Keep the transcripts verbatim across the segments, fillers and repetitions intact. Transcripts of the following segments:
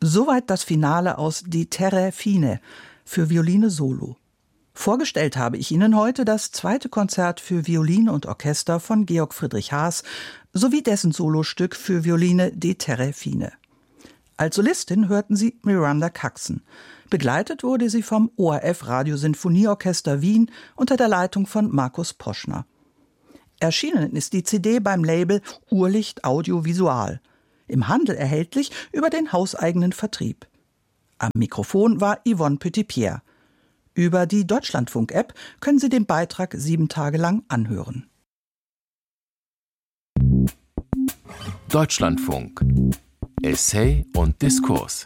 Soweit das Finale aus Die Terre Fine für Violine Solo. Vorgestellt habe ich Ihnen heute das zweite Konzert für Violine und Orchester von Georg Friedrich Haas sowie dessen Solostück für Violine Die Terre Fine. Als Solistin hörten Sie Miranda Caxon. Begleitet wurde sie vom O R F Radiosinfonieorchester Wien unter der Leitung von Markus Poschner. Erschienen ist die C D beim Label Urlicht Audiovisual. Im Handel erhältlich über den hauseigenen Vertrieb. Am Mikrofon war Yvonne Petitpierre. Über die Deutschlandfunk-App können Sie den Beitrag sieben Tage lang anhören. Deutschlandfunk. Essay und Diskurs.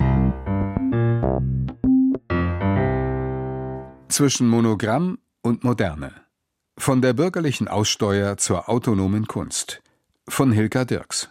Zwischen Monogramm und Moderne. Von der bürgerlichen Aussteuer zur autonomen Kunst. Von Hilka Dirks.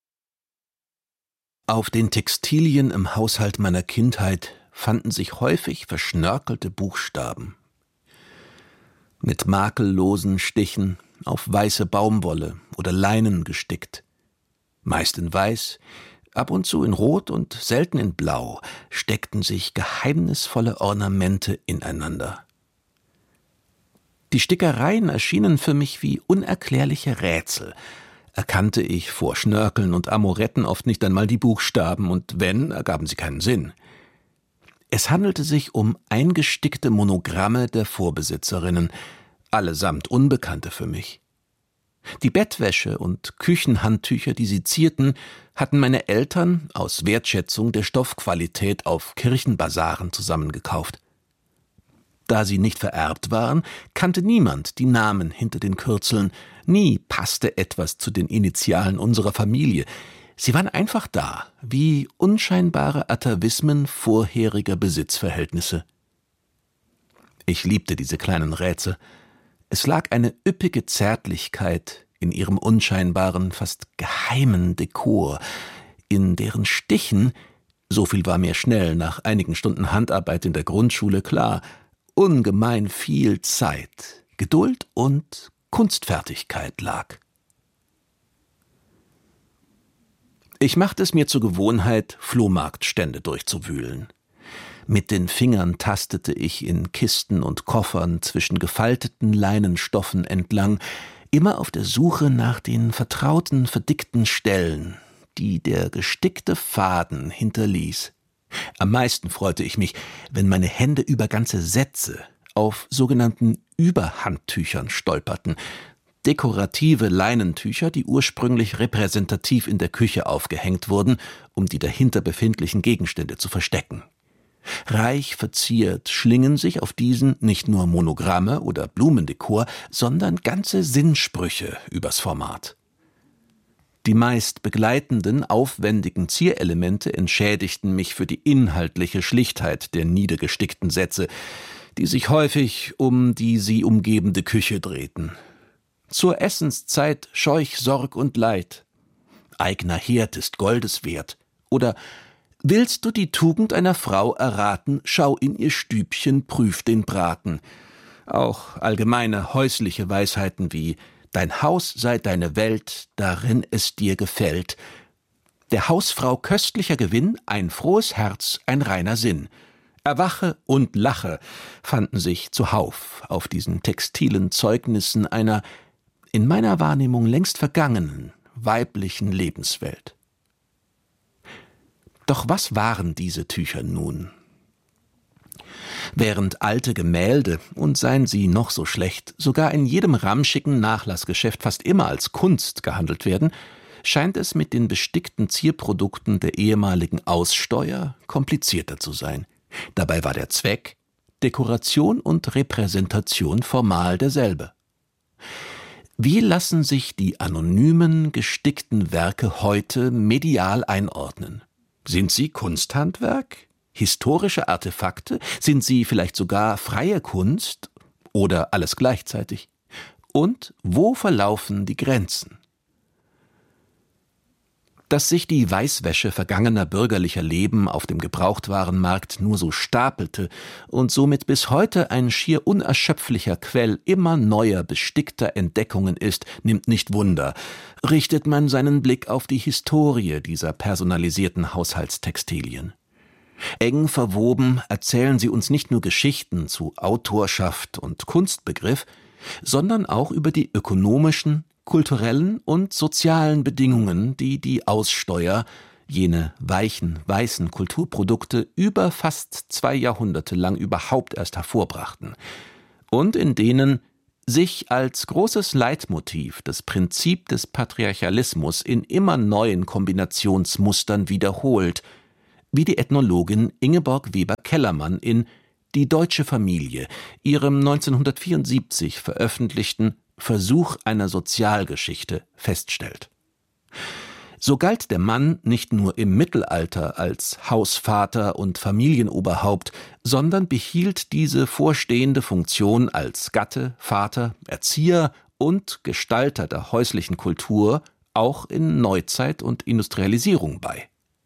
Auf den Textilien im Haushalt meiner Kindheit fanden sich häufig verschnörkelte Buchstaben. Mit makellosen Stichen auf weiße Baumwolle oder Leinen gestickt. Meist in weiß, ab und zu in Rot und selten in Blau steckten sich geheimnisvolle Ornamente ineinander. Die Stickereien erschienen für mich wie unerklärliche Rätsel. Erkannte ich vor Schnörkeln und Amoretten oft nicht einmal die Buchstaben, und wenn, ergaben sie keinen Sinn. Es handelte sich um eingestickte Monogramme der Vorbesitzerinnen, allesamt Unbekannte für mich. Die Bettwäsche und Küchenhandtücher, die sie zierten, hatten meine Eltern aus Wertschätzung der Stoffqualität auf Kirchenbasaren zusammengekauft. Da sie nicht vererbt waren, kannte niemand die Namen hinter den Kürzeln, nie passte etwas zu den Initialen unserer Familie. Sie waren einfach da, wie unscheinbare Atavismen vorheriger Besitzverhältnisse. Ich liebte diese kleinen Rätsel. Es lag eine üppige Zärtlichkeit in ihrem unscheinbaren, fast geheimen Dekor, in deren Stichen, so viel war mir schnell nach einigen Stunden Handarbeit in der Grundschule klar, ungemein viel Zeit, Geduld und Kunstfertigkeit lag. Ich machte es mir zur Gewohnheit, Flohmarktstände durchzuwühlen. Mit den Fingern tastete ich in Kisten und Koffern zwischen gefalteten Leinenstoffen entlang, immer auf der Suche nach den vertrauten, verdickten Stellen, die der gestickte Faden hinterließ. Am meisten freute ich mich, wenn meine Hände über ganze Sätze auf sogenannten Überhandtüchern stolperten, dekorative Leinentücher, die ursprünglich repräsentativ in der Küche aufgehängt wurden, um die dahinter befindlichen Gegenstände zu verstecken. Reich verziert schlingen sich auf diesen nicht nur Monogramme oder Blumendekor, sondern ganze Sinnsprüche übers Format. Die meist begleitenden, aufwendigen Zierelemente entschädigten mich für die inhaltliche Schlichtheit der niedergestickten Sätze, die sich häufig um die sie umgebende Küche drehten. Zur Essenszeit scheuch Sorg und Leid. Eigner Herd ist Goldes wert. Oder willst du die Tugend einer Frau erraten, schau in ihr Stübchen, prüf den Braten. Auch allgemeine häusliche Weisheiten wie dein Haus sei deine Welt, darin es dir gefällt. Der Hausfrau köstlicher Gewinn, ein frohes Herz, ein reiner Sinn. Erwache und lache fanden sich zuhauf auf diesen textilen Zeugnissen einer in meiner Wahrnehmung längst vergangenen, weiblichen Lebenswelt. Doch was waren diese Tücher nun? Während alte Gemälde, und seien sie noch so schlecht, sogar in jedem ramschigen Nachlassgeschäft fast immer als Kunst gehandelt werden, scheint es mit den bestickten Zierprodukten der ehemaligen Aussteuer komplizierter zu sein. Dabei war der Zweck, Dekoration und Repräsentation formal derselbe. Wie lassen sich die anonymen, gestickten Werke heute medial einordnen? Sind sie Kunsthandwerk? Historische Artefakte? Sind sie vielleicht sogar freie Kunst? Oder alles gleichzeitig? Und wo verlaufen die Grenzen? Dass sich die Weißwäsche vergangener bürgerlicher Leben auf dem Gebrauchtwarenmarkt nur so stapelte und somit bis heute ein schier unerschöpflicher Quell immer neuer bestickter Entdeckungen ist, nimmt nicht Wunder, richtet man seinen Blick auf die Historie dieser personalisierten Haushaltstextilien. Eng verwoben erzählen sie uns nicht nur Geschichten zu Autorschaft und Kunstbegriff, sondern auch über die ökonomischen, kulturellen und sozialen Bedingungen, die die Aussteuer, jene weichen, weißen Kulturprodukte, über fast zwei Jahrhunderte lang überhaupt erst hervorbrachten und in denen sich als großes Leitmotiv das Prinzip des Patriarchalismus in immer neuen Kombinationsmustern wiederholt, wie die Ethnologin Ingeborg Weber-Kellermann in »Die deutsche Familie«, ihrem neunzehnhundertvierundsiebzig veröffentlichten Versuch einer Sozialgeschichte, feststellt. So galt der Mann nicht nur im Mittelalter als Hausvater und Familienoberhaupt, sondern behielt diese vorstehende Funktion als Gatte, Vater, Erzieher und Gestalter der häuslichen Kultur auch in Neuzeit und Industrialisierung bei.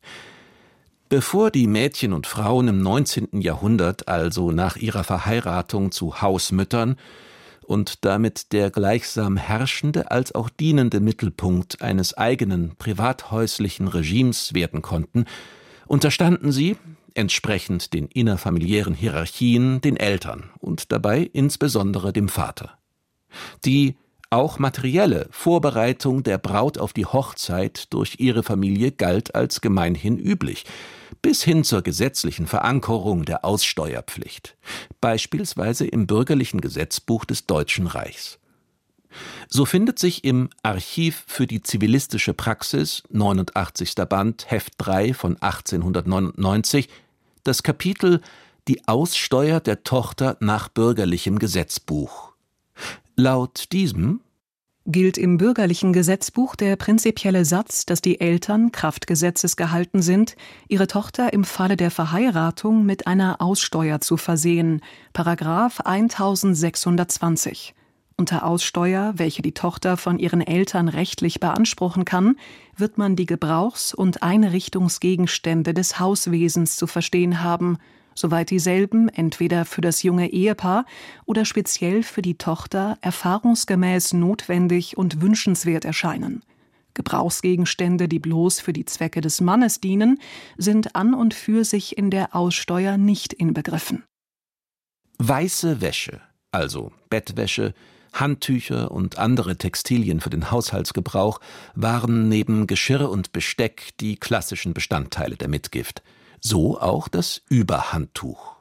Bevor die Mädchen und Frauen im neunzehnten Jahrhundert also nach ihrer Verheiratung zu Hausmüttern und damit der gleichsam herrschende als auch dienende Mittelpunkt eines eigenen privathäuslichen Regimes werden konnten, unterstanden sie, entsprechend den innerfamiliären Hierarchien, den Eltern und dabei insbesondere dem Vater. Die auch materielle Vorbereitung der Braut auf die Hochzeit durch ihre Familie galt als gemeinhin üblich, bis hin zur gesetzlichen Verankerung der Aussteuerpflicht, beispielsweise im bürgerlichen Gesetzbuch des Deutschen Reichs. So findet sich im Archiv für die zivilistische Praxis, neunundachtzigster Band, Heft drei von achtzehnhundertneunundneunzig, das Kapitel »Die Aussteuer der Tochter nach bürgerlichem Gesetzbuch«. Laut diesem gilt im bürgerlichen Gesetzbuch der prinzipielle Satz, dass die Eltern kraft Gesetzes gehalten sind, ihre Tochter im Falle der Verheiratung mit einer Aussteuer zu versehen, Paragraph eintausendsechshundertzwanzig. Unter Aussteuer, welche die Tochter von ihren Eltern rechtlich beanspruchen kann, wird man die Gebrauchs- und Einrichtungsgegenstände des Hauswesens zu verstehen haben, soweit dieselben entweder für das junge Ehepaar oder speziell für die Tochter erfahrungsgemäß notwendig und wünschenswert erscheinen. Gebrauchsgegenstände, die bloß für die Zwecke des Mannes dienen, sind an und für sich in der Aussteuer nicht inbegriffen. Weiße Wäsche, also Bettwäsche, Handtücher und andere Textilien für den Haushaltsgebrauch, waren neben Geschirr und Besteck die klassischen Bestandteile der Mitgift. So auch das Überhandtuch.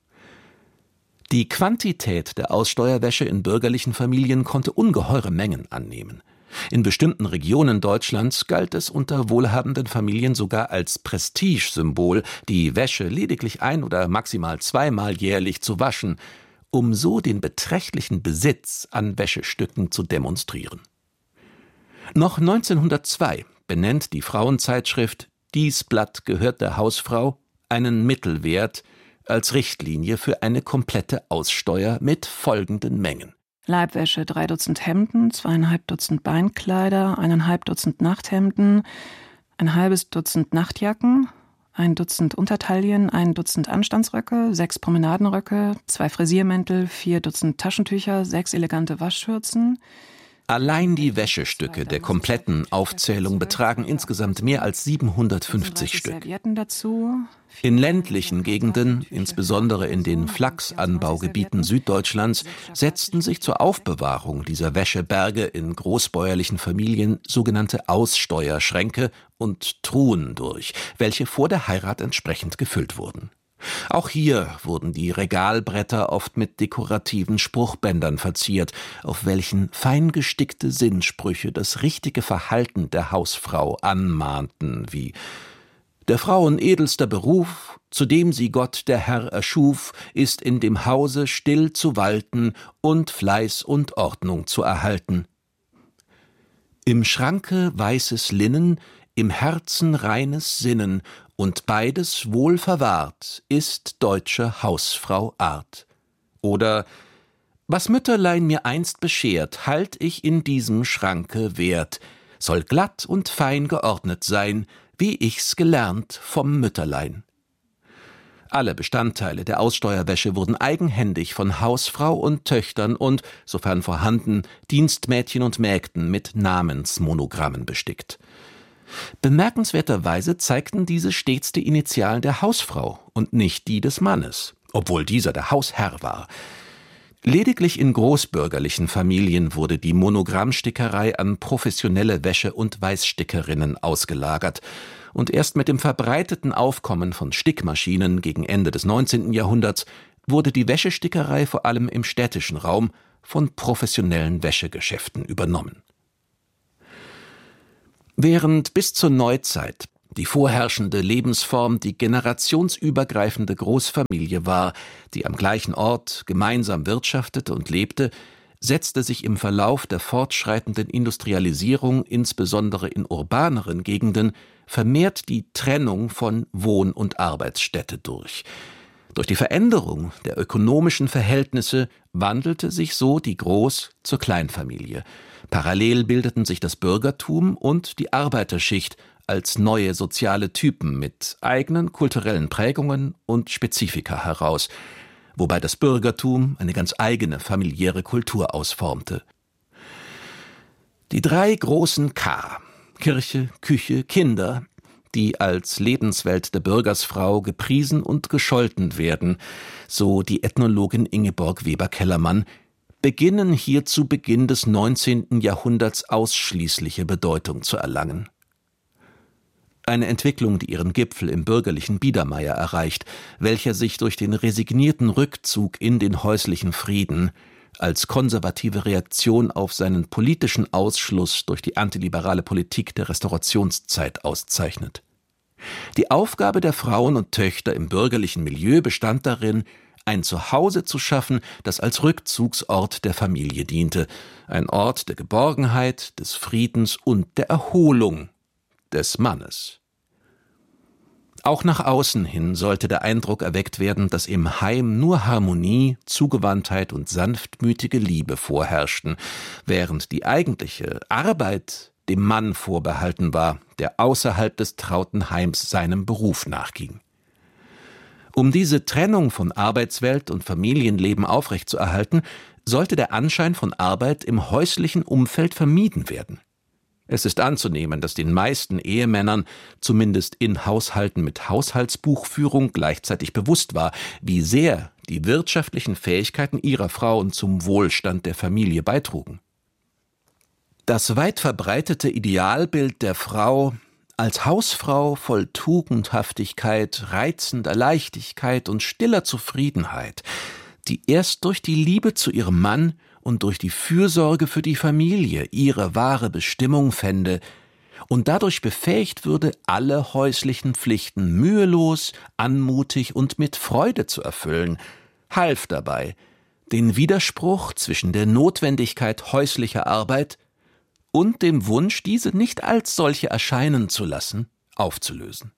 Die Quantität der Aussteuerwäsche in bürgerlichen Familien konnte ungeheure Mengen annehmen. In bestimmten Regionen Deutschlands galt es unter wohlhabenden Familien sogar als Prestigesymbol, die Wäsche lediglich ein- oder maximal zweimal jährlich zu waschen, um so den beträchtlichen Besitz an Wäschestücken zu demonstrieren. Noch neunzehnhundertzwei benennt die Frauenzeitschrift »Dies Blatt gehört der Hausfrau« einen Mittelwert als Richtlinie für eine komplette Aussteuer mit folgenden Mengen. Leibwäsche drei Dutzend Hemden, zweieinhalb Dutzend Beinkleider, eineinhalb Dutzend Nachthemden, ein halbes Dutzend Nachtjacken, ein Dutzend Untertaillen, ein Dutzend Anstandsröcke, sechs Promenadenröcke, zwei Frisiermäntel, vier Dutzend Taschentücher, sechs elegante Waschschürzen. Allein die Wäschestücke der kompletten Aufzählung betragen insgesamt mehr als siebenhundertfünfzig Stück. In ländlichen Gegenden, insbesondere in den Flachsanbaugebieten Süddeutschlands, setzten sich zur Aufbewahrung dieser Wäscheberge in großbäuerlichen Familien sogenannte Aussteuerschränke und Truhen durch, welche vor der Heirat entsprechend gefüllt wurden. Auch hier wurden die Regalbretter oft mit dekorativen Spruchbändern verziert, auf welchen fein gestickte Sinnsprüche das richtige Verhalten der Hausfrau anmahnten, wie »Der Frauen edelster Beruf, zu dem sie Gott der Herr erschuf, ist in dem Hause still zu walten und Fleiß und Ordnung zu erhalten. Im Schranke weißes Linnen, im Herzen reines Sinnen, und beides wohl verwahrt, ist deutsche Hausfrau Art.« Oder »Was Mütterlein mir einst beschert, halt ich in diesem Schranke wert, soll glatt und fein geordnet sein, wie ich's gelernt vom Mütterlein.« Alle Bestandteile der Aussteuerwäsche wurden eigenhändig von Hausfrau und Töchtern und, sofern vorhanden, Dienstmädchen und Mägden mit Namensmonogrammen bestickt. Bemerkenswerterweise zeigten diese stets die Initialen der Hausfrau und nicht die des Mannes, obwohl dieser der Hausherr war. Lediglich in großbürgerlichen Familien wurde die Monogrammstickerei an professionelle Wäsche- und Weißstickerinnen ausgelagert, und erst mit dem verbreiteten Aufkommen von Stickmaschinen gegen Ende des neunzehnten Jahrhunderts wurde die Wäschestickerei vor allem im städtischen Raum von professionellen Wäschegeschäften übernommen. Während bis zur Neuzeit die vorherrschende Lebensform die generationsübergreifende Großfamilie war, die am gleichen Ort gemeinsam wirtschaftete und lebte, setzte sich im Verlauf der fortschreitenden Industrialisierung, insbesondere in urbaneren Gegenden, vermehrt die Trennung von Wohn- und Arbeitsstätte durch. Durch die Veränderung der ökonomischen Verhältnisse wandelte sich so die Groß- zur Kleinfamilie. Parallel bildeten sich das Bürgertum und die Arbeiterschicht als neue soziale Typen mit eigenen kulturellen Prägungen und Spezifika heraus, wobei das Bürgertum eine ganz eigene familiäre Kultur ausformte. Die drei großen K, Kirche, Küche, Kinder, die als Lebenswelt der Bürgersfrau gepriesen und gescholten werden, so die Ethnologin Ingeborg Weber-Kellermann, beginnen hier zu Beginn des neunzehnten Jahrhunderts ausschließliche Bedeutung zu erlangen. Eine Entwicklung, die ihren Gipfel im bürgerlichen Biedermeier erreicht, welcher sich durch den resignierten Rückzug in den häuslichen Frieden als konservative Reaktion auf seinen politischen Ausschluss durch die antiliberale Politik der Restaurationszeit auszeichnet. Die Aufgabe der Frauen und Töchter im bürgerlichen Milieu bestand darin, ein Zuhause zu schaffen, das als Rückzugsort der Familie diente, ein Ort der Geborgenheit, des Friedens und der Erholung des Mannes. Auch nach außen hin sollte der Eindruck erweckt werden, dass im Heim nur Harmonie, Zugewandtheit und sanftmütige Liebe vorherrschten, während die eigentliche Arbeit dem Mann vorbehalten war, der außerhalb des trauten Heims seinem Beruf nachging. Um diese Trennung von Arbeitswelt und Familienleben aufrechtzuerhalten, sollte der Anschein von Arbeit im häuslichen Umfeld vermieden werden. Es ist anzunehmen, dass den meisten Ehemännern, zumindest in Haushalten mit Haushaltsbuchführung, gleichzeitig bewusst war, wie sehr die wirtschaftlichen Fähigkeiten ihrer Frauen zum Wohlstand der Familie beitrugen. Das weit verbreitete Idealbild der Frau als Hausfrau voll Tugendhaftigkeit, reizender Leichtigkeit und stiller Zufriedenheit, die erst durch die Liebe zu ihrem Mann und durch die Fürsorge für die Familie ihre wahre Bestimmung fände und dadurch befähigt würde, alle häuslichen Pflichten mühelos, anmutig und mit Freude zu erfüllen, half dabei, den Widerspruch zwischen der Notwendigkeit häuslicher Arbeit und dem Wunsch, diese nicht als solche erscheinen zu lassen, aufzulösen.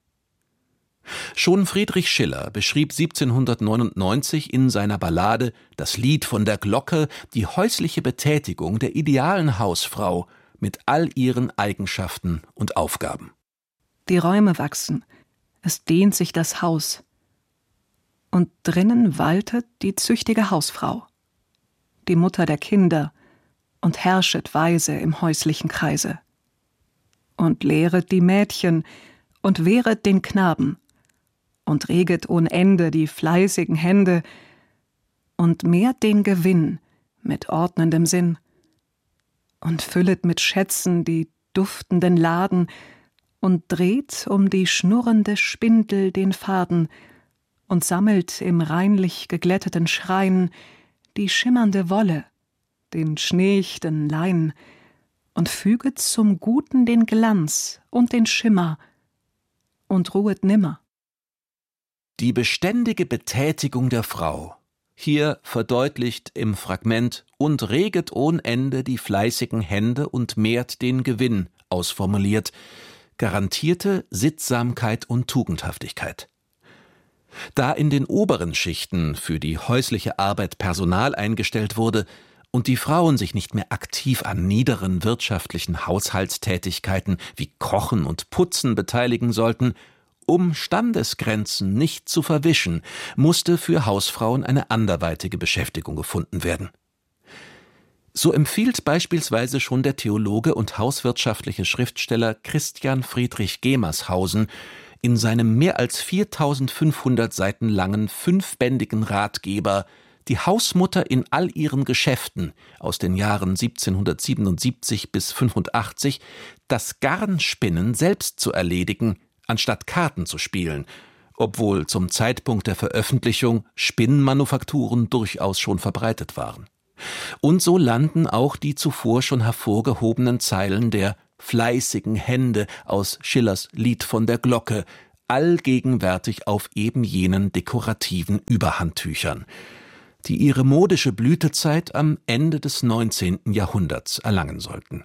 Schon Friedrich Schiller beschrieb siebzehnhundertneunundneunzig in seiner Ballade »Das Lied von der Glocke« die häusliche Betätigung der idealen Hausfrau mit all ihren Eigenschaften und Aufgaben. Die Räume wachsen, es dehnt sich das Haus. Und drinnen waltet die züchtige Hausfrau, die Mutter der Kinder, und herrschet weise im häuslichen Kreise. Und lehret die Mädchen und wehret den Knaben und reget ohn Ende die fleißigen Hände und mehrt den Gewinn mit ordnendem Sinn und füllet mit Schätzen die duftenden Laden und dreht um die schnurrende Spindel den Faden und sammelt im reinlich geglätteten Schrein die schimmernde Wolle, den schneechten Lein und füget zum Guten den Glanz und den Schimmer und ruhet nimmer. Die beständige Betätigung der Frau, hier verdeutlicht im Fragment »und reget ohn Ende die fleißigen Hände und mehrt den Gewinn« ausformuliert, garantierte Sittsamkeit und Tugendhaftigkeit. Da in den oberen Schichten für die häusliche Arbeit Personal eingestellt wurde und die Frauen sich nicht mehr aktiv an niederen wirtschaftlichen Haushaltstätigkeiten wie Kochen und Putzen beteiligen sollten, um Standesgrenzen nicht zu verwischen, musste für Hausfrauen eine anderweitige Beschäftigung gefunden werden. So empfiehlt beispielsweise schon der Theologe und hauswirtschaftliche Schriftsteller Christian Friedrich Gemershausen in seinem mehr als viertausendfünfhundert Seiten langen fünfbändigen Ratgeber Die Hausmutter in all ihren Geschäften aus den Jahren siebzehnhundertsiebenundsiebzig bis fünfundachtzig das Garnspinnen selbst zu erledigen, anstatt Karten zu spielen, obwohl zum Zeitpunkt der Veröffentlichung Spinnmanufakturen durchaus schon verbreitet waren. Und so landen auch die zuvor schon hervorgehobenen Zeilen der fleißigen Hände aus Schillers Lied von der Glocke allgegenwärtig auf eben jenen dekorativen Überhandtüchern, die ihre modische Blütezeit am Ende des neunzehnten Jahrhunderts erlangen sollten.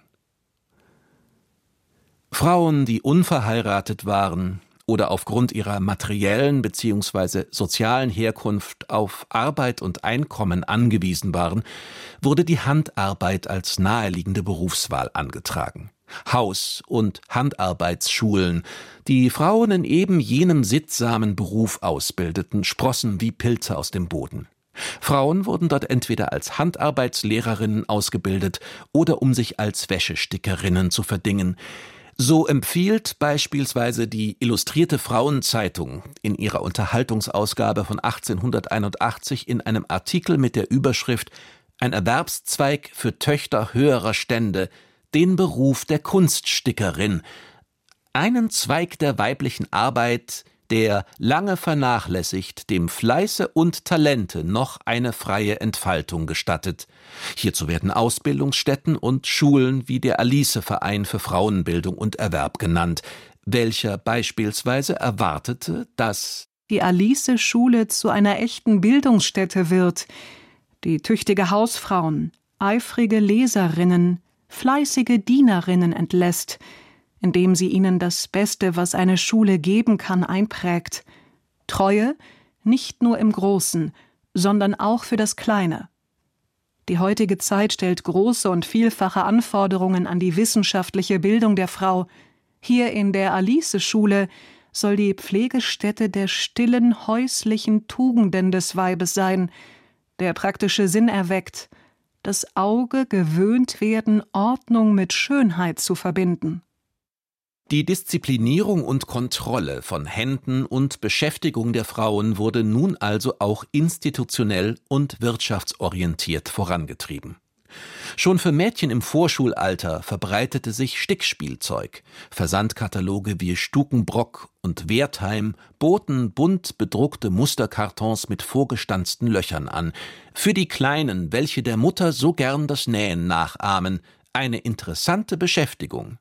Frauen, die unverheiratet waren oder aufgrund ihrer materiellen bzw. sozialen Herkunft auf Arbeit und Einkommen angewiesen waren, wurde die Handarbeit als naheliegende Berufswahl angetragen. Haus- und Handarbeitsschulen, die Frauen in eben jenem sittsamen Beruf ausbildeten, sprossen wie Pilze aus dem Boden. Frauen wurden dort entweder als Handarbeitslehrerinnen ausgebildet oder um sich als Wäschestickerinnen zu verdingen. So empfiehlt beispielsweise die Illustrierte Frauenzeitung in ihrer Unterhaltungsausgabe von achtzehnhunderteinundachtzig in einem Artikel mit der Überschrift »Ein Erwerbszweig für Töchter höherer Stände« den Beruf der Kunststickerin, einen Zweig der weiblichen Arbeit, der lange vernachlässigt dem Fleiße und Talente noch eine freie Entfaltung gestattet. Hierzu werden Ausbildungsstätten und Schulen wie der Alice-Verein für Frauenbildung und Erwerb genannt, welcher beispielsweise erwartete, dass die Alice-Schule zu einer echten Bildungsstätte wird, die tüchtige Hausfrauen, eifrige Leserinnen, fleißige Dienerinnen entlässt, indem sie ihnen das Beste, was eine Schule geben kann, einprägt. Treue nicht nur im Großen, sondern auch für das Kleine. Die heutige Zeit stellt große und vielfache Anforderungen an die wissenschaftliche Bildung der Frau. Hier in der Alice-Schule soll die Pflegestätte der stillen, häuslichen Tugenden des Weibes sein, der praktische Sinn erweckt, das Auge gewöhnt werden, Ordnung mit Schönheit zu verbinden. Die Disziplinierung und Kontrolle von Händen und Beschäftigung der Frauen wurde nun also auch institutionell und wirtschaftsorientiert vorangetrieben. Schon für Mädchen im Vorschulalter verbreitete sich Stickspielzeug. Versandkataloge wie Stukenbrock und Wertheim boten bunt bedruckte Musterkartons mit vorgestanzten Löchern an. Für die Kleinen, welche der Mutter so gern das Nähen nachahmen, eine interessante Beschäftigung.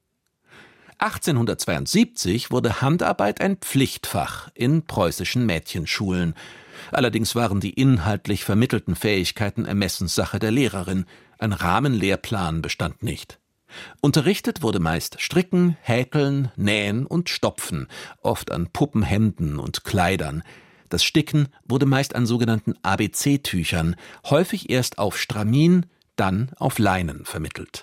achtzehnhundertzweiundsiebzig wurde Handarbeit ein Pflichtfach in preußischen Mädchenschulen. Allerdings waren die inhaltlich vermittelten Fähigkeiten Ermessenssache der Lehrerin. Ein Rahmenlehrplan bestand nicht. Unterrichtet wurde meist Stricken, Häkeln, Nähen und Stopfen, oft an Puppenhemden und Kleidern. Das Sticken wurde meist an sogenannten A B C-Tüchern, häufig erst auf Stramin, dann auf Leinen vermittelt.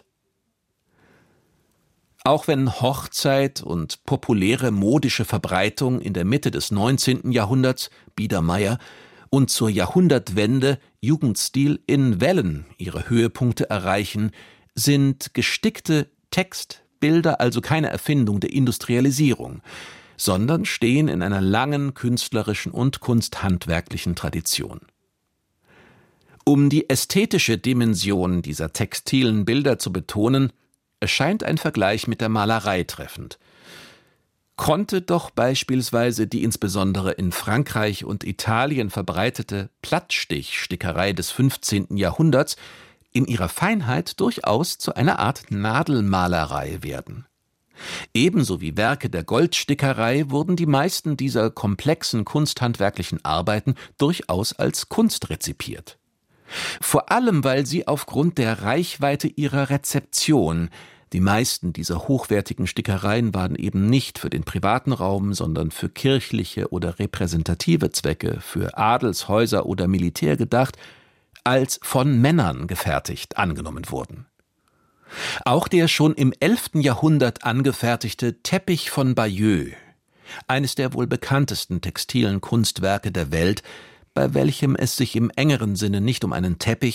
Auch wenn Hochzeit und populäre modische Verbreitung in der Mitte des neunzehnten Jahrhunderts, Biedermeier, und zur Jahrhundertwende Jugendstil in Wellen ihre Höhepunkte erreichen, sind gestickte Textbilder also keine Erfindung der Industrialisierung, sondern stehen in einer langen künstlerischen und kunsthandwerklichen Tradition. Um die ästhetische Dimension dieser textilen Bilder zu betonen, erscheint ein Vergleich mit der Malerei treffend. Konnte doch beispielsweise die insbesondere in Frankreich und Italien verbreitete Plattstichstickerei des fünfzehnten Jahrhunderts in ihrer Feinheit durchaus zu einer Art Nadelmalerei werden. Ebenso wie Werke der Goldstickerei wurden die meisten dieser komplexen kunsthandwerklichen Arbeiten durchaus als Kunst rezipiert. Vor allem, weil sie aufgrund der Reichweite ihrer Rezeption, die meisten dieser hochwertigen Stickereien waren eben nicht für den privaten Raum, sondern für kirchliche oder repräsentative Zwecke, für Adelshäuser oder Militär gedacht, als von Männern gefertigt angenommen wurden. Auch der schon im elften Jahrhundert angefertigte Teppich von Bayeux, eines der wohl bekanntesten textilen Kunstwerke der Welt, bei welchem es sich im engeren Sinne nicht um einen Teppich,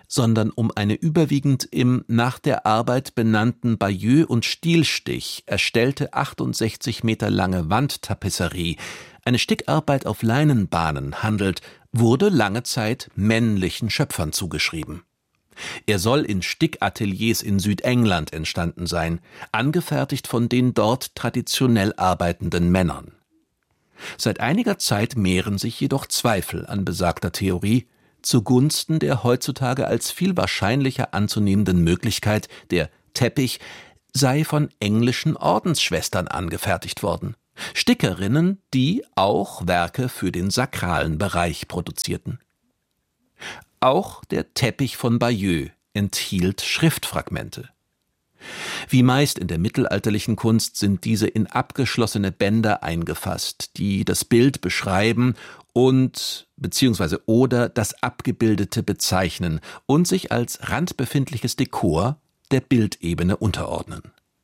sondern um eine überwiegend im nach der Arbeit benannten Bayeux- und Stielstich erstellte achtundsechzig Meter lange Wandtapisserie, eine Stickarbeit auf Leinenbahnen handelt, wurde lange Zeit männlichen Schöpfern zugeschrieben. Er soll in Stickateliers in Südengland entstanden sein, angefertigt von den dort traditionell arbeitenden Männern. Seit einiger Zeit mehren sich jedoch Zweifel an besagter Theorie, zugunsten der heutzutage als viel wahrscheinlicher anzunehmenden Möglichkeit, der Teppich sei von englischen Ordensschwestern angefertigt worden. Stickerinnen, die auch Werke für den sakralen Bereich produzierten. Auch der Teppich von Bayeux enthielt Schriftfragmente. Wie meist in der mittelalterlichen Kunst sind diese in abgeschlossene Bänder eingefasst, die das Bild beschreiben und bzw. oder das Abgebildete bezeichnen und sich als randbefindliches Dekor der Bildebene unterordnen.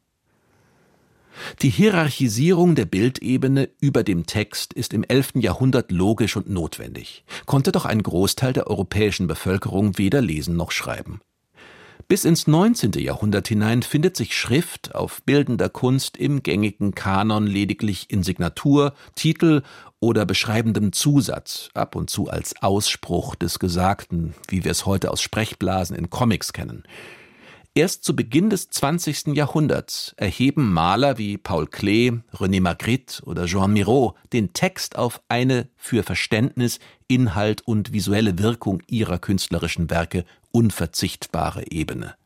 Die Hierarchisierung der Bildebene über dem Text ist im elften Jahrhundert logisch und notwendig, konnte doch ein Großteil der europäischen Bevölkerung weder lesen noch schreiben. Bis ins neunzehnte Jahrhundert hinein findet sich Schrift auf bildender Kunst im gängigen Kanon lediglich in Signatur, Titel oder beschreibendem Zusatz, ab und zu als Ausspruch des Gesagten, wie wir es heute aus Sprechblasen in Comics kennen. Erst zu Beginn des zwanzigsten Jahrhunderts erheben Maler wie Paul Klee, René Magritte oder Joan Miro den Text auf eine für Verständnis, Inhalt und visuelle Wirkung ihrer künstlerischen Werke unverzichtbare Ebene.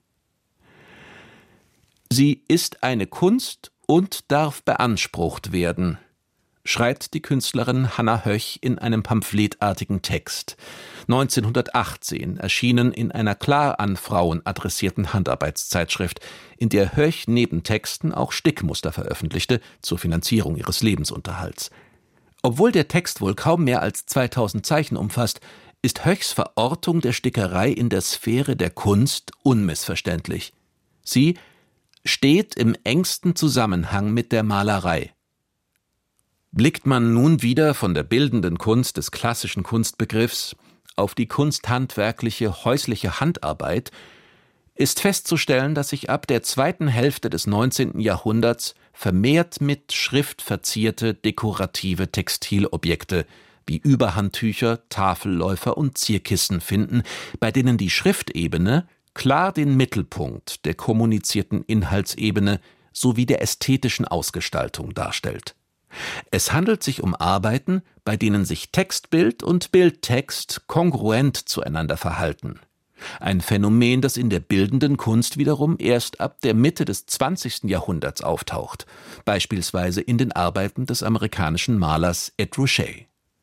Sie ist eine Kunst und darf beansprucht werden, schreibt die Künstlerin Hannah Höch in einem pamphletartigen Text, neunzehnhundertachtzehn erschienen in einer klar an Frauen adressierten Handarbeitszeitschrift, in der Höch neben Texten auch Stickmuster veröffentlichte zur Finanzierung ihres Lebensunterhalts. Obwohl der Text wohl kaum mehr als zweitausend Zeichen umfasst, ist Höchs Verortung der Stickerei in der Sphäre der Kunst unmissverständlich. Sie steht im engsten Zusammenhang mit der Malerei. Blickt man nun wieder von der bildenden Kunst des klassischen Kunstbegriffs auf die kunsthandwerkliche häusliche Handarbeit, ist festzustellen, dass sich ab der zweiten Hälfte des neunzehnten Jahrhunderts vermehrt mit Schrift verzierte dekorative Textilobjekte wie Überhandtücher, Tafelläufer und Zierkissen finden, bei denen die Schriftebene klar den Mittelpunkt der kommunizierten Inhaltsebene sowie der ästhetischen Ausgestaltung darstellt. Es handelt sich um Arbeiten, bei denen sich Textbild und Bildtext kongruent zueinander verhalten. Ein Phänomen, das in der bildenden Kunst wiederum erst ab der Mitte des zwanzigsten Jahrhunderts auftaucht, beispielsweise in den Arbeiten des amerikanischen Malers Ed Ruscha.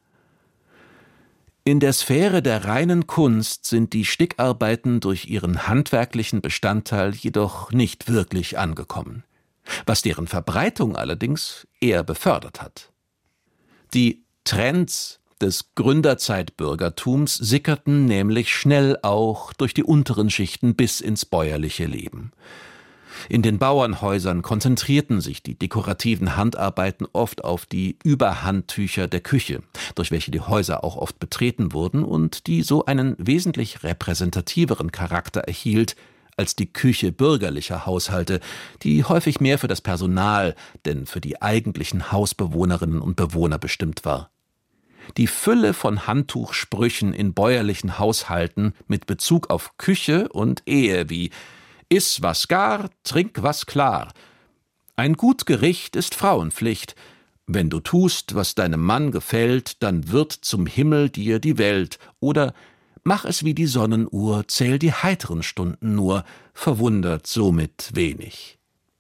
In der Sphäre der reinen Kunst sind die Stickarbeiten durch ihren handwerklichen Bestandteil jedoch nicht wirklich angekommen, was deren Verbreitung allerdings eher befördert hat. Die Trends des Gründerzeitbürgertums sickerten nämlich schnell auch durch die unteren Schichten bis ins bäuerliche Leben. In den Bauernhäusern konzentrierten sich die dekorativen Handarbeiten oft auf die Überhandtücher der Küche, durch welche die Häuser auch oft betreten wurden und die so einen wesentlich repräsentativeren Charakter erhielt als die Küche bürgerlicher Haushalte, die häufig mehr für das Personal, denn für die eigentlichen Hausbewohnerinnen und Bewohner bestimmt war. Die Fülle von Handtuchsprüchen in bäuerlichen Haushalten mit Bezug auf Küche und Ehe wie »Iss was gar, trink was klar«, »Ein gut Gericht ist Frauenpflicht«, »Wenn du tust, was deinem Mann gefällt, dann wird zum Himmel dir die Welt« oder »Mach es wie die Sonnenuhr, zähl die heiteren Stunden nur«, verwundert somit wenig.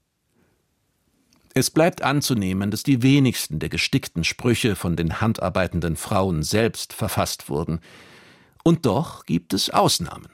Es bleibt anzunehmen, dass die wenigsten der gestickten Sprüche von den handarbeitenden Frauen selbst verfasst wurden. Und doch gibt es Ausnahmen.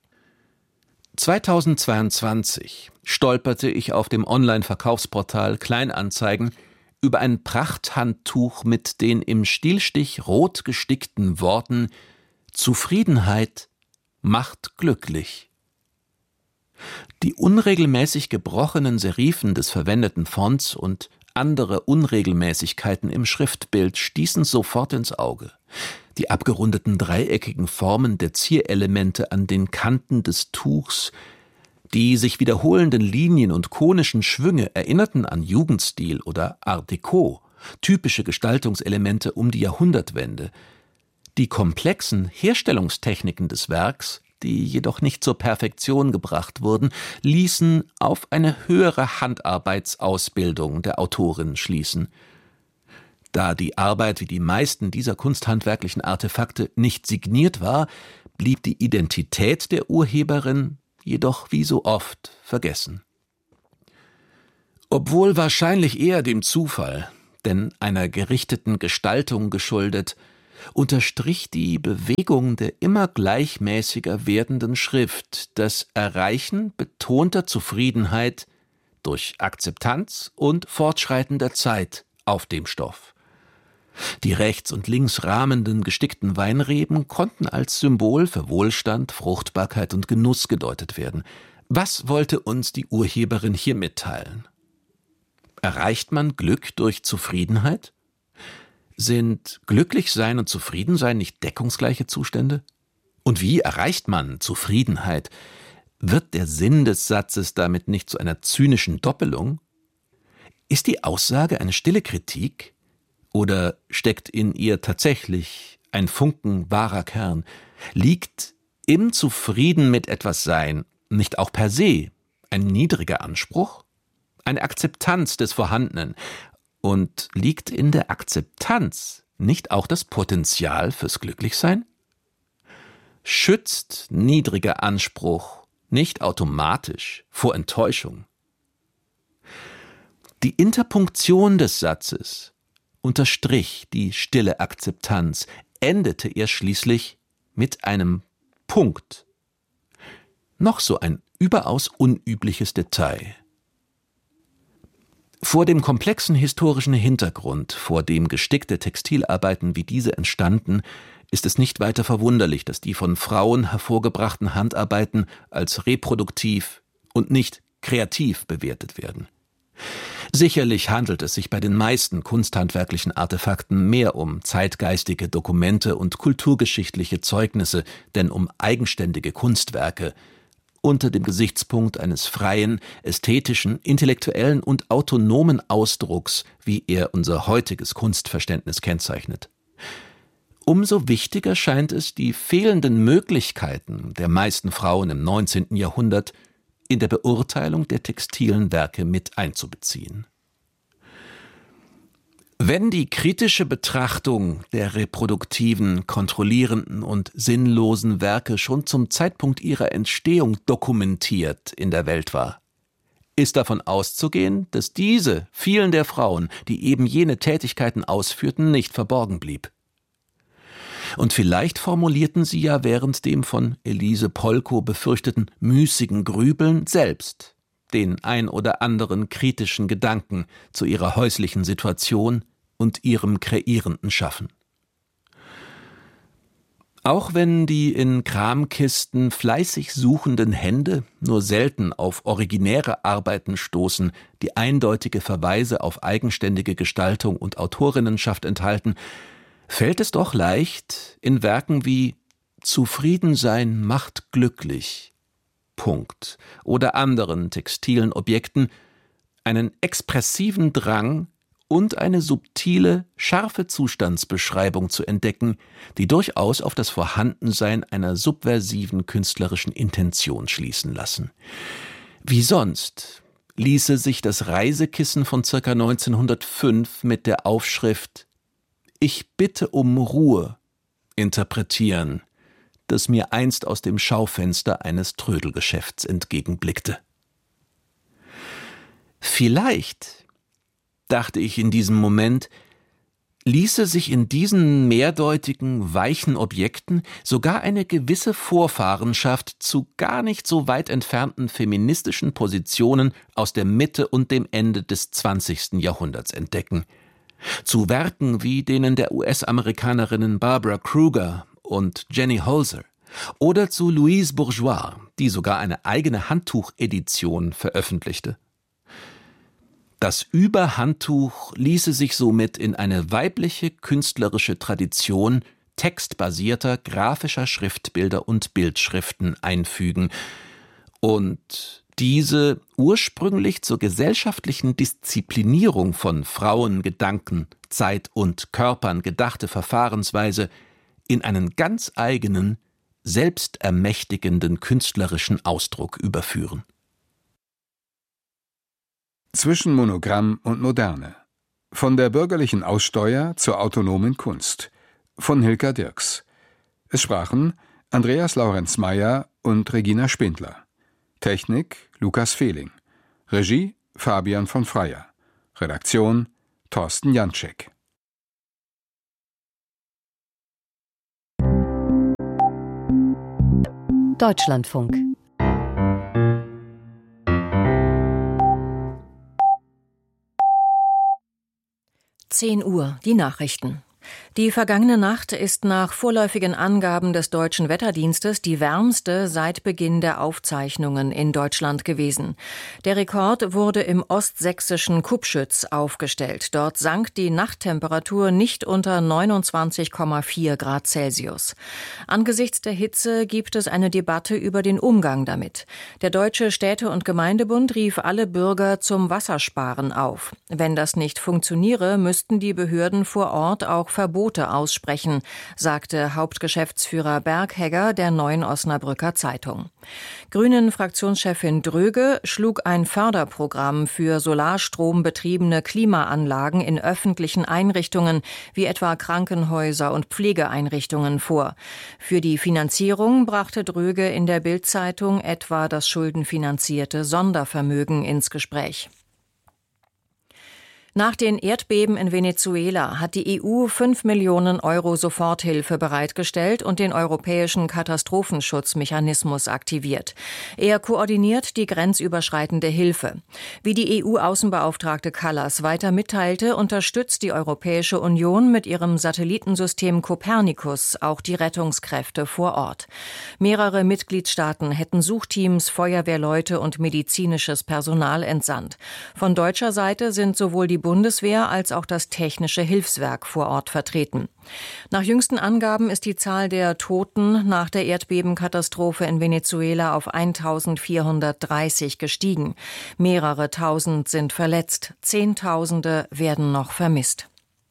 zweitausendzweiundzwanzig stolperte ich auf dem Online-Verkaufsportal Kleinanzeigen über ein Prachthandtuch mit den im Stielstich rot gestickten Worten »Zufriedenheit macht glücklich«. Die unregelmäßig gebrochenen Serifen des verwendeten Fonts und andere Unregelmäßigkeiten im Schriftbild stießen sofort ins Auge. die abgerundeten dreieckigen Formen der Zierelemente an den Kanten des Tuchs, die sich wiederholenden Linien und konischen Schwünge erinnerten an Jugendstil oder Art Deco, typische Gestaltungselemente um die Jahrhundertwende. Die komplexen Herstellungstechniken des Werks, die jedoch nicht zur Perfektion gebracht wurden, ließen auf eine höhere Handarbeitsausbildung der Autorin schließen. Da die Arbeit wie die meisten dieser kunsthandwerklichen Artefakte nicht signiert war, blieb die Identität der Urheberin jedoch wie so oft vergessen. Obwohl wahrscheinlich eher dem Zufall, denn einer gerichteten Gestaltung geschuldet, unterstrich die Bewegung der immer gleichmäßiger werdenden Schrift das Erreichen betonter Zufriedenheit durch Akzeptanz und Fortschreiten der Zeit auf dem Stoff. Die rechts und links rahmenden gestickten Weinreben konnten als Symbol für Wohlstand, Fruchtbarkeit und Genuss gedeutet werden. Was wollte uns die Urheberin hier mitteilen? Erreicht man Glück durch Zufriedenheit? Sind Glücklichsein und Zufriedensein nicht deckungsgleiche Zustände? Und wie erreicht man Zufriedenheit? Wird der Sinn des Satzes damit nicht zu einer zynischen Doppelung? Ist die Aussage eine stille Kritik? Oder steckt in ihr tatsächlich ein Funken wahrer Kern? Liegt im Zufrieden mit etwas Sein nicht auch per se ein niedriger Anspruch? Eine Akzeptanz des Vorhandenen? Und liegt in der Akzeptanz nicht auch das Potenzial fürs Glücklichsein? Schützt niedriger Anspruch nicht automatisch vor Enttäuschung? Die Interpunktion des Satzes unterstrich die stille Akzeptanz, endete er schließlich mit einem Punkt. Noch so ein überaus unübliches Detail. Vor dem komplexen historischen Hintergrund, vor dem gestickte Textilarbeiten wie diese entstanden, ist es nicht weiter verwunderlich, dass die von Frauen hervorgebrachten Handarbeiten als reproduktiv und nicht kreativ bewertet werden. Sicherlich handelt es sich bei den meisten kunsthandwerklichen Artefakten mehr um zeitgeistige Dokumente und kulturgeschichtliche Zeugnisse, denn um eigenständige Kunstwerke, unter dem Gesichtspunkt eines freien, ästhetischen, intellektuellen und autonomen Ausdrucks, wie er unser heutiges Kunstverständnis kennzeichnet. Umso wichtiger scheint es, die fehlenden Möglichkeiten der meisten Frauen im neunzehnten Jahrhundert in der Beurteilung der textilen Werke mit einzubeziehen. Wenn die kritische Betrachtung der reproduktiven, kontrollierenden und sinnlosen Werke schon zum Zeitpunkt ihrer Entstehung dokumentiert in der Welt war, ist davon auszugehen, dass diese vielen der Frauen, die eben jene Tätigkeiten ausführten, nicht verborgen blieb. Und vielleicht formulierten sie ja während dem von Elise Polko befürchteten müßigen Grübeln selbst den ein oder anderen kritischen Gedanken zu ihrer häuslichen Situation und ihrem kreierenden Schaffen. Auch wenn die in Kramkisten fleißig suchenden Hände nur selten auf originäre Arbeiten stoßen, die eindeutige Verweise auf eigenständige Gestaltung und Autorinnenschaft enthalten, fällt es doch leicht, in Werken wie »Zufriedensein macht glücklich« Punkt oder anderen textilen Objekten einen expressiven Drang und eine subtile, scharfe Zustandsbeschreibung zu entdecken, die durchaus auf das Vorhandensein einer subversiven künstlerischen Intention schließen lassen. Wie sonst ließe sich das Reisekissen von ca. neunzehnhundertfünf mit der Aufschrift »Ich bitte um Ruhe« interpretieren, das mir einst aus dem Schaufenster eines Trödelgeschäfts entgegenblickte. Vielleicht, dachte ich in diesem Moment, ließe sich in diesen mehrdeutigen, weichen Objekten sogar eine gewisse Vorfahrenschaft zu gar nicht so weit entfernten feministischen Positionen aus der Mitte und dem Ende des zwanzigsten Jahrhunderts entdecken. Zu Werken wie denen der U S-Amerikanerinnen Barbara Kruger und Jenny Holzer oder zu Louise Bourgeois, die sogar eine eigene Handtuchedition veröffentlichte. Das Überhandtuch ließe sich somit in eine weibliche künstlerische Tradition textbasierter grafischer Schriftbilder und Bildschriften einfügen. Und diese ursprünglich zur gesellschaftlichen Disziplinierung von Frauen, Gedanken, Zeit und Körpern gedachte Verfahrensweise in einen ganz eigenen, selbstermächtigenden künstlerischen Ausdruck überführen. Zwischen Monogramm und Moderne. Von der bürgerlichen Aussteuer zur autonomen Kunst. Von Hilka Dirks. Es sprachen Andreas Laurenz-Meyer und Regina Spindler. Technik Lukas Fehling. Regie Fabian von Freyer. Redaktion Thorsten Janczek. Deutschlandfunk. zehn Uhr, die Nachrichten. Die vergangene Nacht ist nach vorläufigen Angaben des Deutschen Wetterdienstes die wärmste seit Beginn der Aufzeichnungen in Deutschland gewesen. Der Rekord wurde im ostsächsischen Kupschütz aufgestellt. Dort sank die Nachttemperatur nicht unter neunundzwanzig Komma vier Grad Celsius. Angesichts der Hitze gibt es eine Debatte über den Umgang damit. Der Deutsche Städte- und Gemeindebund rief alle Bürger zum Wassersparen auf. Wenn das nicht funktioniere, müssten die Behörden vor Ort auch Verbote aussprechen, sagte Hauptgeschäftsführer Berghegger der Neuen Osnabrücker Zeitung. Grünen-Fraktionschefin Dröge schlug ein Förderprogramm für solarstrombetriebene Klimaanlagen in öffentlichen Einrichtungen wie etwa Krankenhäuser und Pflegeeinrichtungen vor. Für die Finanzierung brachte Dröge in der Bild-Zeitung etwa das schuldenfinanzierte Sondervermögen ins Gespräch. Nach den Erdbeben in Venezuela hat die E U fünf Millionen Euro Soforthilfe bereitgestellt und den europäischen Katastrophenschutzmechanismus aktiviert. Er koordiniert die grenzüberschreitende Hilfe. Wie die E U-Außenbeauftragte Kallas weiter mitteilte, unterstützt die Europäische Union mit ihrem Satellitensystem Copernicus auch die Rettungskräfte vor Ort. Mehrere Mitgliedstaaten hätten Suchteams, Feuerwehrleute und medizinisches Personal entsandt. Von deutscher Seite sind sowohl die Bundeswehr als auch das Technische Hilfswerk vor Ort vertreten. Nach jüngsten Angaben ist die Zahl der Toten nach der Erdbebenkatastrophe in Venezuela auf eintausendvierhundertdreißig gestiegen. Mehrere Tausend sind verletzt, Zehntausende werden noch vermisst.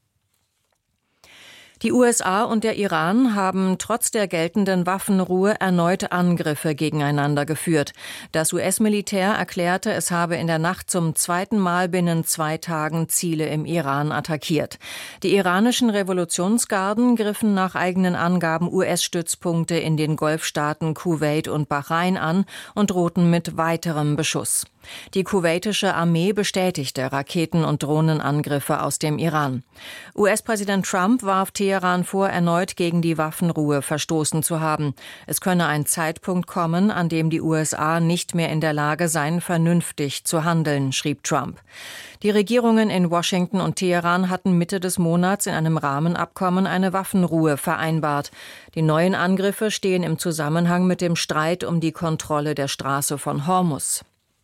Die U S A und der Iran haben trotz der geltenden Waffenruhe erneut Angriffe gegeneinander geführt. Das U S-Militär erklärte, es habe in der Nacht zum zweiten Mal binnen zwei Tagen Ziele im Iran attackiert. Die iranischen Revolutionsgarden griffen nach eigenen Angaben U S-Stützpunkte in den Golfstaaten Kuwait und Bahrain an und drohten mit weiterem Beschuss. Die kuwaitische Armee bestätigte Raketen- und Drohnenangriffe aus dem Iran. U S-Präsident Trump warf Teheran vor, erneut gegen die Waffenruhe verstoßen zu haben. Es könne ein Zeitpunkt kommen, an dem die U S A nicht mehr in der Lage seien, vernünftig zu handeln, schrieb Trump. Die Regierungen in Washington und Teheran hatten Mitte des Monats in einem Rahmenabkommen eine Waffenruhe vereinbart. Die neuen Angriffe stehen im Zusammenhang mit dem Streit um die Kontrolle der Straße von Hormuz.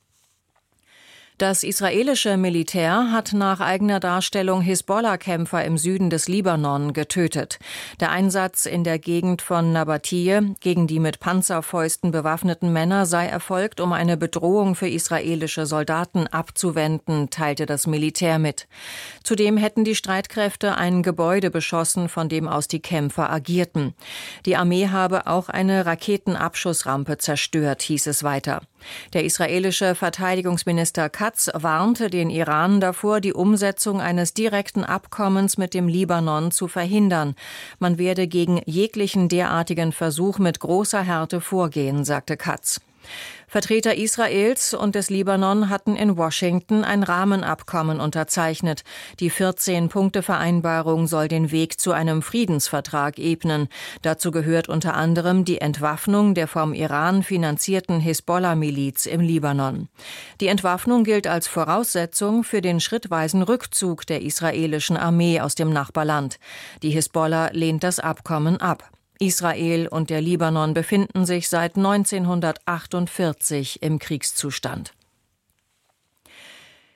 Das israelische Militär hat nach eigener Darstellung Hisbollah-Kämpfer im Süden des Libanon getötet. Der Einsatz in der Gegend von Nabatiyeh gegen die mit Panzerfäusten bewaffneten Männer sei erfolgt, um eine Bedrohung für israelische Soldaten abzuwenden, teilte das Militär mit. Zudem hätten die Streitkräfte ein Gebäude beschossen, von dem aus die Kämpfer agierten. Die Armee habe auch eine Raketenabschussrampe zerstört, hieß es weiter. Der israelische Verteidigungsminister Katz warnte den Iran davor, die Umsetzung eines direkten Abkommens mit dem Libanon zu verhindern. Man werde gegen jeglichen derartigen Versuch mit großer Härte vorgehen, sagte Katz. Vertreter Israels und des Libanon hatten in Washington ein Rahmenabkommen unterzeichnet. Die vierzehn-Punkte-Vereinbarung soll den Weg zu einem Friedensvertrag ebnen. Dazu gehört unter anderem die Entwaffnung der vom Iran finanzierten Hisbollah-Miliz im Libanon. Die Entwaffnung gilt als Voraussetzung für den schrittweisen Rückzug der israelischen Armee aus dem Nachbarland. Die Hisbollah lehnt das Abkommen ab. Israel und der Libanon befinden sich seit neunzehnhundertachtundvierzig im Kriegszustand.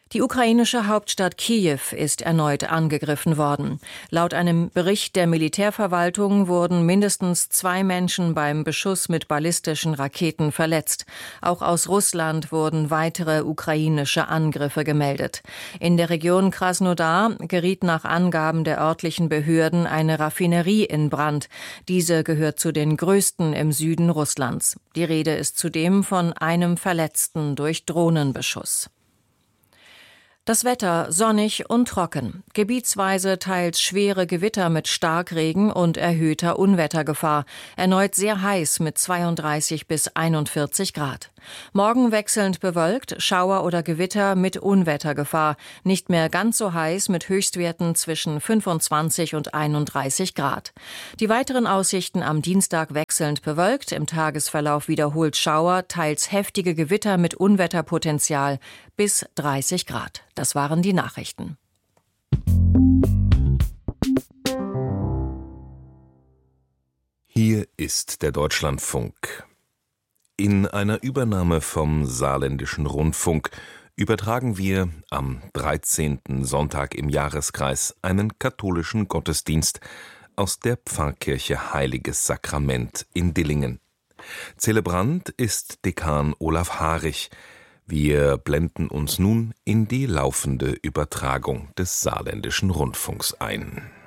Die ukrainische Hauptstadt Kiew ist erneut angegriffen worden. Laut einem Bericht der Militärverwaltung wurden mindestens zwei Menschen beim Beschuss mit ballistischen Raketen verletzt. Auch aus Russland wurden weitere ukrainische Angriffe gemeldet. In der Region Krasnodar geriet nach Angaben der örtlichen Behörden eine Raffinerie in Brand. Diese gehört zu den größten im Süden Russlands. Die Rede ist zudem von einem Verletzten durch Drohnenbeschuss. Das Wetter sonnig und trocken. Gebietsweise teils schwere Gewitter mit Starkregen und erhöhter Unwettergefahr. Erneut sehr heiß mit zweiunddreißig bis einundvierzig Grad. Morgen wechselnd bewölkt, Schauer oder Gewitter mit Unwettergefahr. Nicht mehr ganz so heiß mit Höchstwerten zwischen fünfundzwanzig und einunddreißig Grad. Die weiteren Aussichten am Dienstag wechselnd bewölkt, im Tagesverlauf wiederholt Schauer, teils heftige Gewitter mit Unwetterpotenzial bis dreißig Grad. Das waren die Nachrichten. Hier ist der Deutschlandfunk. In einer Übernahme vom Saarländischen Rundfunk übertragen wir am dreizehnten Sonntag im Jahreskreis einen katholischen Gottesdienst aus der Pfarrkirche Heiliges Sakrament in Dillingen. Zelebrant ist Dekan Olaf Harich. Wir blenden uns nun in die laufende Übertragung des Saarländischen Rundfunks ein.